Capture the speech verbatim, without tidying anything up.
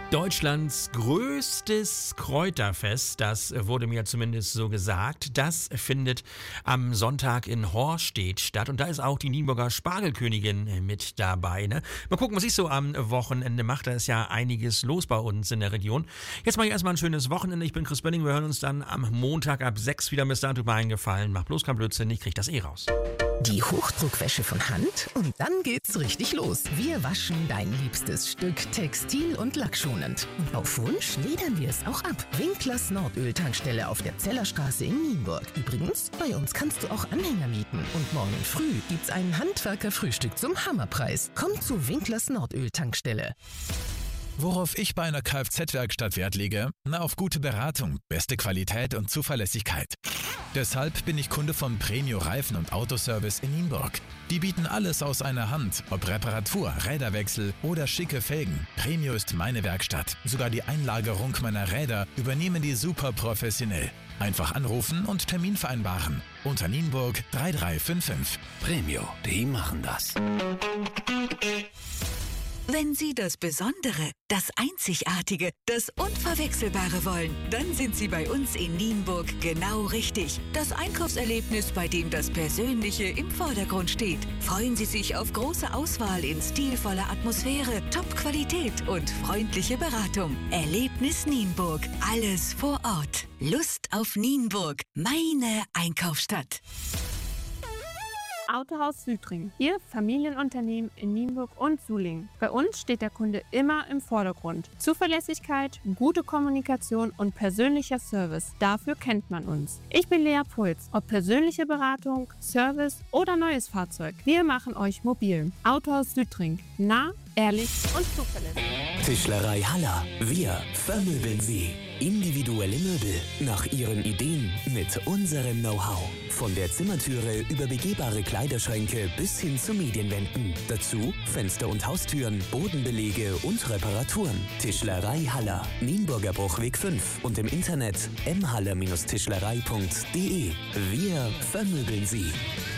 Deutschlands größtes Kräuterfest, das wurde mir zumindest so gesagt, das findet am Sonntag in Horstedt statt. Und da ist auch die Nienburger Spargelkönigin mit dabei. Ne? Mal gucken, was ich so am Wochenende mache. Da ist ja einiges los bei uns in der Region. Jetzt mache ich erstmal ein schönes Wochenende. Ich bin Chris Benning. Wir hören uns dann am Montag ab sechs wieder. Bis dahin tut mir einen Gefallen. Mach bloß kein Blödsinn, ich krieg das eh raus. Die Hochdruckwäsche von Hand und dann geht's richtig los. Wir waschen dein liebstes Stück textil- und lackschonend. Und auf Wunsch ledern wir es auch ab. Winklers Nordöl-Tankstelle auf der Zellerstraße in Nienburg. Übrigens, bei uns kannst du auch Anhänger mieten. Und morgen früh gibt's ein Handwerkerfrühstück zum Hammerpreis. Komm zu Winklers Nordöl-Tankstelle. Worauf ich bei einer Kfz-Werkstatt Wert lege? Na, auf gute Beratung, beste Qualität und Zuverlässigkeit. Deshalb bin ich Kunde von Premio Reifen und Autoservice in Nienburg. Die bieten alles aus einer Hand, ob Reparatur, Räderwechsel oder schicke Felgen. Premio ist meine Werkstatt. Sogar die Einlagerung meiner Räder übernehmen die super professionell. Einfach anrufen und Termin vereinbaren. Unter Nienburg drei drei fünf fünf. Premio, die machen das. Wenn Sie das Besondere, das Einzigartige, das Unverwechselbare wollen, dann sind Sie bei uns in Nienburg genau richtig. Das Einkaufserlebnis, bei dem das Persönliche im Vordergrund steht. Freuen Sie sich auf große Auswahl in stilvoller Atmosphäre, Top-Qualität und freundliche Beratung. Erlebnis Nienburg, alles vor Ort. Lust auf Nienburg, meine Einkaufsstadt. Autohaus Südring. Ihr Familienunternehmen in Nienburg und Sulingen. Bei uns steht der Kunde immer im Vordergrund. Zuverlässigkeit, gute Kommunikation und persönlicher Service. Dafür kennt man uns. Ich bin Lea Puls. Ob persönliche Beratung, Service oder neues Fahrzeug. Wir machen euch mobil. Autohaus Südring. Nah, ehrlich und zuverlässig. Tischlerei Haller. Wir vermöbeln Sie. Individuelle Möbel nach Ihren Ideen mit unserem Know-how. Von der Zimmertüre über begehbare Kleiderschränke bis hin zu Medienwänden. Dazu Fenster und Haustüren, Bodenbelege und Reparaturen. Tischlerei Haller. Nienburger Bruchweg fünf und im Internet m haller Tischlerei punkt de. Wir vermöbeln Sie.